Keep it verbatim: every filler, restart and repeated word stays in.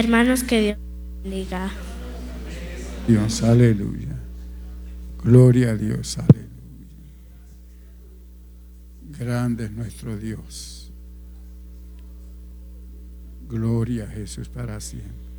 Hermanos, que Dios bendiga. Dios, aleluya. Gloria a Dios, aleluya. Grande es nuestro Dios. Gloria a Jesús para siempre.